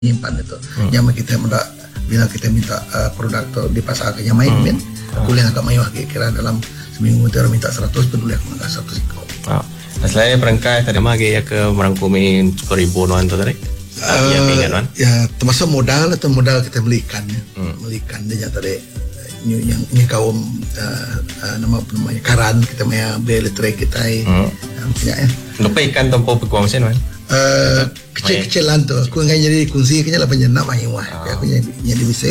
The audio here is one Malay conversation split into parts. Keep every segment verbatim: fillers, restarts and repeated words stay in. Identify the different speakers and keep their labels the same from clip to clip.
Speaker 1: nyimpan itu. Hmm. Yang kita muda bila kita minta uh, produk tu di pasar ke yang main hmm. aku boleh agak mayuh kira dalam seminggu kita minta seratus peduli aku nak seratus ikut.
Speaker 2: Ah. Selain perangkai tadi mah ya ke merangkumi sepuluh ribu nuan tu tadi. Uh, ya pingan nuan.
Speaker 1: Ya termasuk modal atau modal kita belikan ya. Hmm. Belikan dia tadi ini yang ini kaum uh, uh, nama namanya karan kita maya beli elektrik kita hmm. uh, punya ya.
Speaker 2: Lupa ikan tempoh pekuang mesin nuan.
Speaker 1: Uh, kecil-kecilan tu aku enggak jadi kunci kenya lapan jenak main wah oh. Aku jadi jadi bisa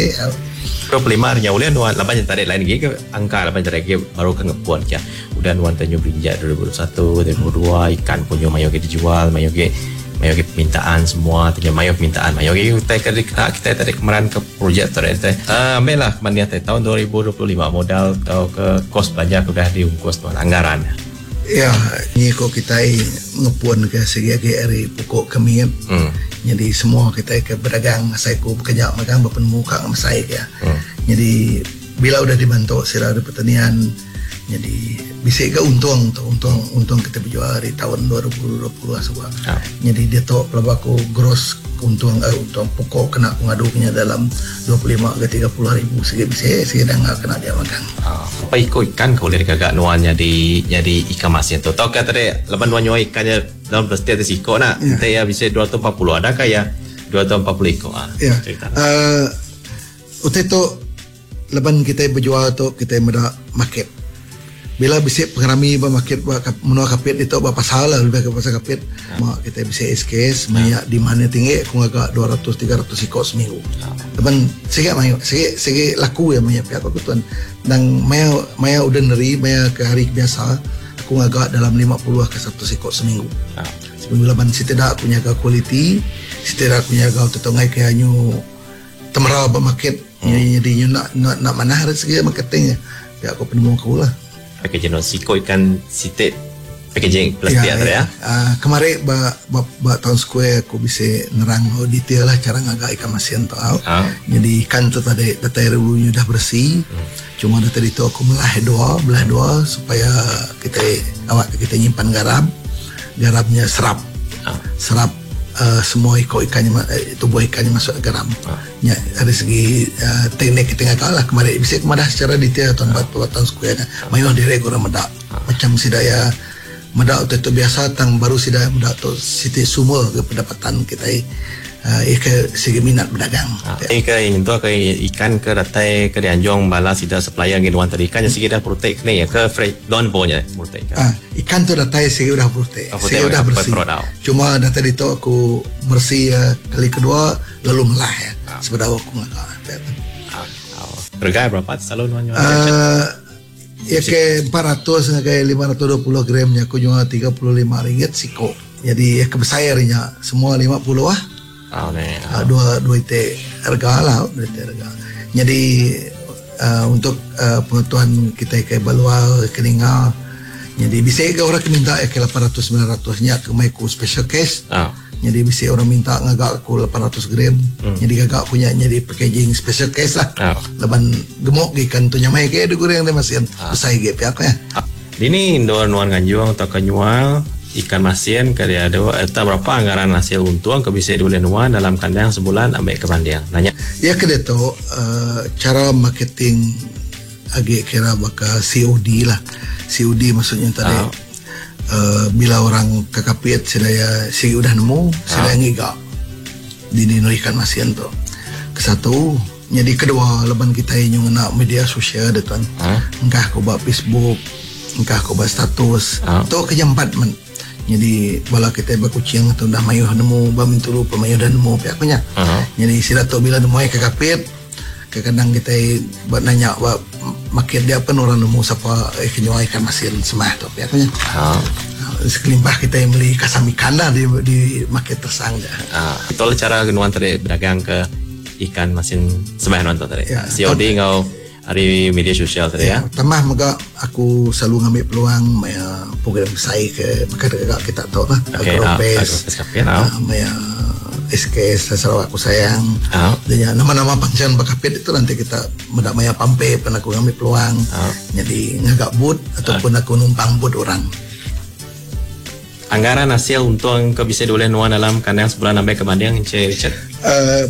Speaker 2: kau pelima harinya ulian nuan lapan tarik lain lagi ke angka lapan tarik baru ke ngepuan kia udah nuan tanyo berinjak dua ribu satu dua ribu dua ikan punya mayo ke dijual mayo ke mayo ke permintaan semua tanyo mayo permintaan mayo ke kita kita kita tarik kemarin ke projek tarik teh ah ambil lah kemarin tahun dua ribu dua puluh lima modal atau ke kos banyak udah diungkus tuan anggaran.
Speaker 1: Ya, ni kok kita ngepuan ke segi hari pokok kami hmm. Jadi semua kita ke berdagang saya ku bekerja makan berpenemu kak saya ya. Hmm. Jadi bila udah dibantu sila di pertanian jadi bisa ke untung tu untung untung kita berjual di tahun dua ribu dua puluh sebuah. Hmm. Jadi dia tu kalau aku gross untung eh, untung pokok kena aku ngadunya dalam dua puluh lima ke tiga puluh ribu segi bisa segi dah enggak kena dia makan.
Speaker 2: Oh, apa ikut ikan kau lihat kagak nuan jadi jadi ikan masin tu. Tahu kata dia lapan nuan nyoi ikannya dalam plastik atas ikut nak. Ya. Dia bisa dua ratus empat puluh ada kaya dua ratus empat puluh ikut ah.
Speaker 1: Ya. Uh, Utai tu lapan kita berjual tu kita meda market. Bila bisa pengrami ba market ba menua kapit itu ba pasal lah lebih ke pasal kapit ha. Mak kita bisa S K S banyak di mana tinggi aku agak dua ratus tiga ratus ikut seminggu. Teman sikit mayu sikit sikit laku ya banyak pihak aku tuan dan maya maya ordinary maya ke hari biasa aku agak dalam lima puluh ke seratus ikut seminggu. Ha. Seminggu laban setidak aku jaga quality, setidak aku jaga tetongai ke hanyu temerau ba market hmm. Jadi nak nak nak mana harus segi marketingnya. Ya aku penemu aku lah.
Speaker 2: Packaging non siko ikan sitek packaging plastik ya, ya.
Speaker 1: Uh, kemarin ba, ba, ba tahun square aku bisa nerang oh, detail lah cara ngagak ikan masin tu. Ah. Jadi ikan tu tadi data rebunya dah bersih. Hmm. Cuma data itu aku belah dua, belah dua supaya kita awak kita nyimpan garam. Garamnya serap. Ah. Serap uh, semua ikut ikannya uh, tubuh ikannya masuk garam. Ah. Ya, dari segi uh, teknik kita ngagak lah kemarin bisa kemadah secara detail tahun ah. buat tahun square dah. Mayuh dire guna medak. Ah. Macam sidaya medak itu biasa tang baru sidaya medak tu siti sumber ke pendapatan kita uh, ke segi minat berdagang.
Speaker 2: Ah. Ya. Ke itu ke ikan ke datai ke dianjong bala sida supplier ngin wan tadi ikan segi dah protek ni ya ke fresh don punya protek.
Speaker 1: Ah, ikan tu datai segi dah protek. Oh, segi dah bersih. Cuma data itu aku bersih uh, kali kedua lalu melah ya. Ah. Sebenarnya aku ngagak.
Speaker 2: Ah. Harga berapa salon wan?
Speaker 1: Uh, ya ke empat ratus ke lima ratus dua puluh gramnya aku jual tiga puluh lima ringgit siko. Jadi ya kebesarnya semua lima puluh ah.
Speaker 2: Oh, ne.
Speaker 1: Uh, dua dua ite harga lah, dua ite harga. Jadi uh, untuk uh, pengetahuan kita ke balual keningal. Jadi bisa ke orang minta ya ke lapan ratus sembilan ratus nya ke maiku special case. Oh. Jadi bisa orang minta ngagak aku lapan ratus gram. Hmm. Jadi gagak punya jadi packaging special case lah. Oh. Laban gemuk ikan tu nyamai ke ada goreng dia masih oh. Besar ge pihak ya.
Speaker 2: Oh. Ini nuan nuan ganjuang atau kenyual ikan masin ke dia ada eta berapa anggaran hasil untung ke bisa dua nuan dalam kandang sebulan ambil ke pandiang. Nanya. Ya ke dia tu uh, cara marketing agak kira bakal C O D lah. C O D maksudnya tadi. Oh. Uh, bila orang kakapit sedaya segi udah nemu sedaya ngigak di ikan masin tu kesatu jadi kedua leban kita yang nak media sosial dia tuan huh? Engkah aku buat Facebook engkah aku buat status huh? Tu kejampat man jadi bala kita berkucing tu dah mayuh nemu bamin tulu pemayuh dah nemu pihak punya uh-huh. Jadi sila tu bila nemu kakapit kadang kita buat nanya buat makin dia pun orang nemu siapa eh, kenyuai ikan masin semah tu pihaknya oh. Sekelimpah kita yang beli kasam ikan lah di, di market tersang ah, itu cara kenuan tadi berdagang ke ikan masin semah nonton tadi ya, C O D ngau hari media sosial tadi ya, ya. Tambah
Speaker 1: maka aku selalu ngambil peluang maya program saya ke maka kita tahu lah
Speaker 2: okay, agropes
Speaker 1: ah, maya S K S Sarawak aku sayang. Oh. Dan nama-nama panggilan bakapit itu nanti kita mendak maya pampe pernah aku ngambil peluang. Oh. Jadi ngagak but ataupun oh. Aku numpang but orang.
Speaker 2: anggaran hasil untung ke bisa boleh nuan dalam kandang sebulan sampai ke banding Encik Richard?
Speaker 1: Uh,